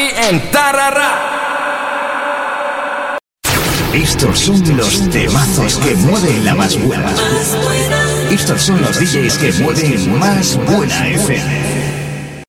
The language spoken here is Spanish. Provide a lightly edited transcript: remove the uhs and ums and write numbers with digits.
en Tarará. Estos son los temazos que mueven la más buena. Estos son los DJs que mueven Más Buena FM.